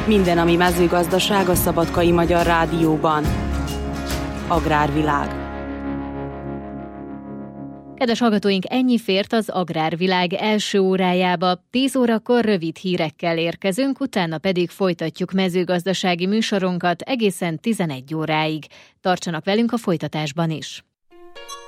Minden, ami mezőgazdaság a Szabadkai Magyar Rádióban. Agrárvilág. Kedves hallgatóink, ennyi fért az Agrárvilág első órájába. 10 órakor rövid hírekkel érkezünk, utána pedig folytatjuk mezőgazdasági műsorunkat egészen 11 óráig. Tartsanak velünk a folytatásban is!